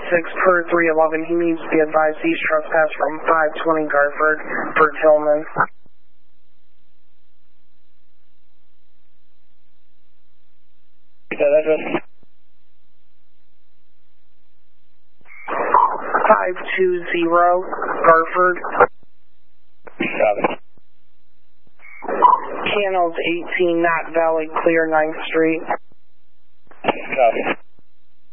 per 311. He needs to be advised he's trespassed from 520 Garford for Tillman. That address? 520 Garford. Got it. Channels 18, Knott Valley, clear 9th Street. Copy.